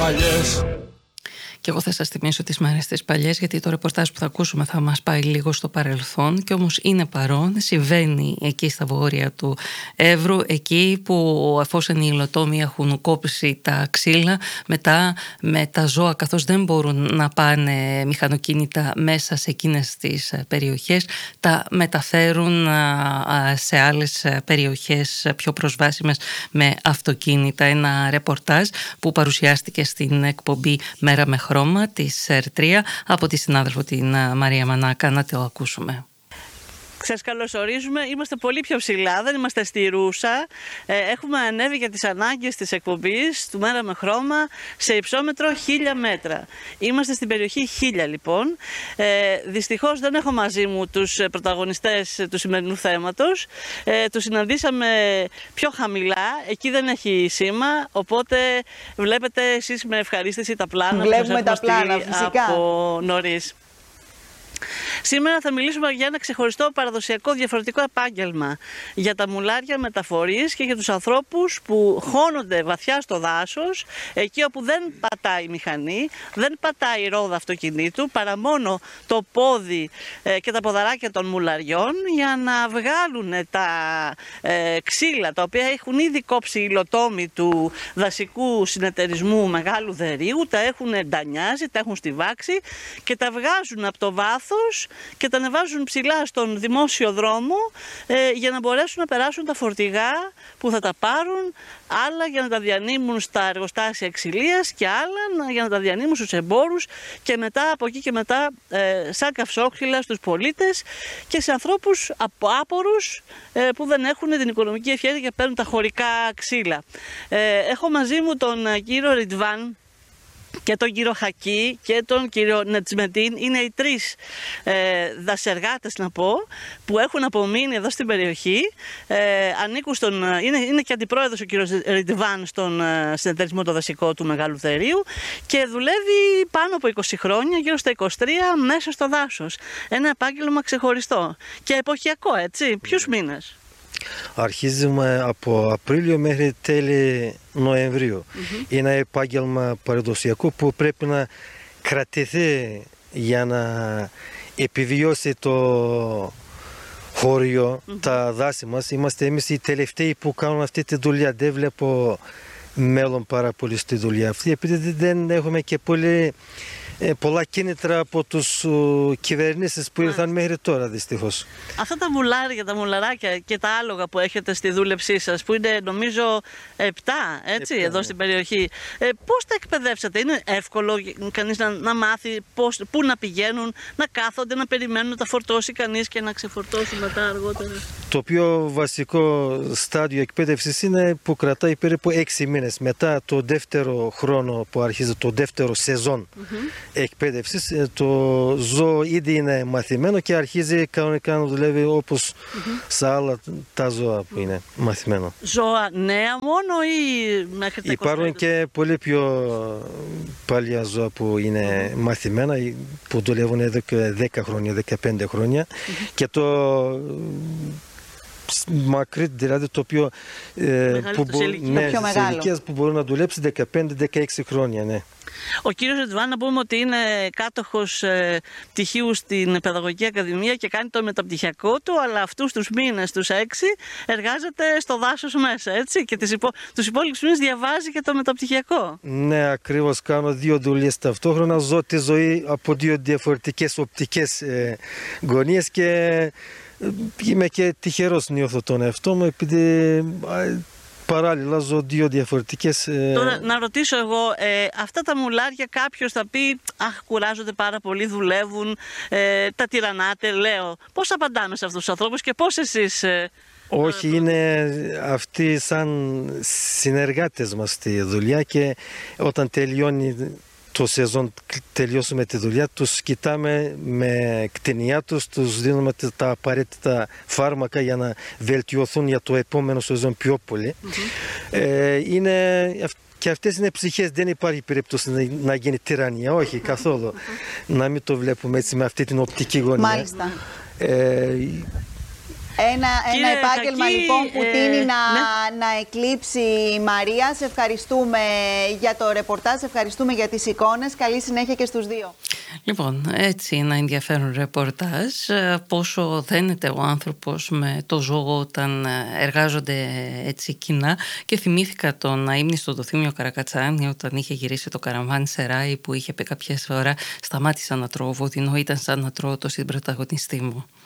παλιές. Και εγώ θα σας θυμίσω τις μέρες τις παλιές, γιατί το ρεπορτάζ που θα ακούσουμε θα μας πάει λίγο στο παρελθόν και όμως είναι παρόν, συμβαίνει εκεί στα βόρεια του Εύρου, εκεί που εφόσον οι υλοτόμοι έχουν κόψει τα ξύλα, μετά με τα ζώα, καθώς δεν μπορούν να πάνε μηχανοκίνητα μέσα σε εκείνες τις περιοχές, τα μεταφέρουν σε άλλες περιοχές πιο προσβάσιμες με αυτοκίνητα. Ένα ρεπορτάζ που παρουσιάστηκε στην εκπομπή Μέρα με Χρώμα της ΕΡΤΡΙΑ από τη συνάδελφο την Μαρία Μανάκα. Να το ακούσουμε. Σας καλωσορίζουμε. Είμαστε πολύ πιο ψηλά, δεν είμαστε στη Ρούσα. Έχουμε ανέβει για τις ανάγκες της εκπομπής του Μέρα με Χρώμα σε υψόμετρο 1000 μέτρα. Είμαστε στην περιοχή 1000 λοιπόν. Δυστυχώς δεν έχω μαζί μου τους πρωταγωνιστές του σημερινού θέματος. Τους συναντήσαμε πιο χαμηλά, εκεί δεν έχει σήμα, οπότε βλέπετε εσείς με ευχαρίστηση τα πλάνα που σας έχουμε στείλει από νωρίς. Σήμερα θα μιλήσουμε για ένα ξεχωριστό παραδοσιακό διαφορετικό επάγγελμα, για τα μουλάρια μεταφορής και για τους ανθρώπους που χώνονται βαθιά στο δάσος, εκεί όπου δεν πατάει η μηχανή, δεν πατάει η ρόδα αυτοκινήτου, παρά μόνο το πόδι και τα ποδαράκια των μουλαριών, για να βγάλουν τα ξύλα τα οποία έχουν ήδη κόψει οι υλοτόμοι του δασικού συνεταιρισμού Μεγάλου Δερείου, τα έχουν ντανιάζει, τα έχουν στιβάξει και τα βγάζουν από το βάθος και τα ανεβάζουν ψηλά στον δημόσιο δρόμο για να μπορέσουν να περάσουν τα φορτηγά που θα τα πάρουν, άλλα για να τα διανύμουν στα εργοστάσια ξυλίας και άλλα για να τα διανύμουν στους εμπόρους και μετά από εκεί και μετά σαν καυσόξυλα στους πολίτες και σε ανθρώπους άπορους που δεν έχουν την οικονομική ευχέρεια και παίρνουν τα χωρικά ξύλα. Έχω μαζί μου τον κύριο Ριντβάν και τον κύριο Χακί και τον κύριο Νετσμετίν. Είναι οι τρεις δασεργάτες, να πω, που έχουν απομείνει εδώ στην περιοχή. Ανήκουν είναι και αντιπρόεδρος ο κύριος Ριντβάν στον συνεταιρισμό το δασικό του Μεγάλου Δερείου και δουλεύει πάνω από 20 χρόνια, γύρω στα 23, μέσα στο δάσος. Ένα επάγγελμα ξεχωριστό και εποχιακό, έτσι. Ποιους μήνες? Αρχίζουμε από Απρίλιο μέχρι τέλη Νοεμβρίου. Είναι ένα επάγγελμα παραδοσιακό που πρέπει να κρατηθεί για να επιβιώσει το χωριό, τα δάση μας. Είμαστε εμείς οι τελευταίοι που κάνουν αυτή τη δουλειά. Δεν βλέπω μέλλον πάρα πολύ στη δουλειά αυτή, επειδή δεν έχουμε και πολλά κίνητρα από τους κυβερνήσεις που ήρθαν μέχρι τώρα, δυστυχώς. Αυτά τα μουλάρια, τα μουλαράκια και τα άλογα που έχετε στη δούλεψή σας, που είναι νομίζω 7, έτσι, εδώ στην περιοχή, πώς τα εκπαιδεύσατε? Είναι εύκολο κανείς να μάθει πού να πηγαίνουν, να κάθονται, να περιμένουν να τα φορτώσει κανείς και να ξεφορτώσει μετά αργότερα? Το πιο βασικό στάδιο εκπαίδευσης είναι που κρατάει περίπου 6 μήνες. Μετά το δεύτερο χρόνο που αρχίζει το δεύτερο σεζόν εκπαίδευσης, το ζώο ήδη είναι μαθημένο και αρχίζει κανονικά να δουλεύει όπως σε άλλα τα ζώα που είναι μαθημένο. Ζώα νέα μόνο ή μέχρι τα 25? Υπάρχουν και πολύ πιο παλιά ζώα που είναι μαθημένα, που δουλεύουν εδώ και 10 χρόνια, 15 χρόνια και το μακρύ, δηλαδή το πιο ηλικίες που μπορούν να δουλέψει 15-16 χρόνια, ναι. Ο κύριος Ριντβάν, να πούμε ότι είναι κάτοχος πτυχίου στην Παιδαγωγική Ακαδημία και κάνει το μεταπτυχιακό του, αλλά αυτούς τους μήνες, τους 6, εργάζεται στο δάσος μέσα, έτσι, και τους υπόλοιπους μήνες διαβάζει και το μεταπτυχιακό. Ναι, ακριβώς, κάνω 2 δουλειές ταυτόχρονα, ζω τη ζωή από 2 διαφορετικές οπτικές γωνίες και είμαι και τυχερός, νιώθω τον εαυτό μου, επειδή παράλληλα ζω 2 διαφορετικές... Τώρα να ρωτήσω εγώ, αυτά τα μουλάρια κάποιος θα πει «Αχ, κουράζονται πάρα πολύ, δουλεύουν, τα τυραννάτε», λέω. Πώς απαντάμε σε αυτούς τους ανθρώπους και πώς εσείς... Όχι, είναι αυτοί σαν συνεργάτες μας στη δουλειά και όταν τελειώνει το σεζόν, τελειώσουμε τη δουλειά, τους κοιτάμε με κτηνιά τους, τους δίνουμε τα απαραίτητα φάρμακα για να βελτιωθούν για το επόμενο σεζόν πιο πολύ. Και αυτές είναι ψυχές, δεν υπάρχει περίπτωση να γίνει τυραννία, όχι καθόλου. Να μην το βλέπουμε έτσι με αυτή την οπτική γωνία. Μάλιστα. Ένα επάγγελμα Χακή, λοιπόν που τείνει ναι. να εκλείψει η Μαρία. Σε ευχαριστούμε για το ρεπορτάζ, σε ευχαριστούμε για τις εικόνες. Καλή συνέχεια και στους δύο. Λοιπόν, έτσι ένα ενδιαφέρον ρεπορτάζ, πόσο δένεται ο άνθρωπος με το ζώο όταν εργάζονται έτσι κοινά, και θυμήθηκα τον αείμνηστο το Θήμιο Καρακατσάνη όταν είχε γυρίσει το Καραβάνι Σεράι, που είχε πει κάποια φορά «Σταμάτησα να τρώω βοδινό, ήταν σαν να τρώω το συμπρωταγωνιστή μου».